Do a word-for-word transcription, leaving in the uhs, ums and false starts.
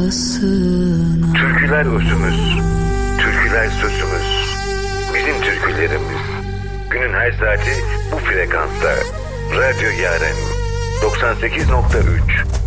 yasına. Türküler özümüz, türküler sözümüz. Bizim türkülerimiz. Günün her saati bu frekansta. Radyo Yaren doksan sekiz nokta üç.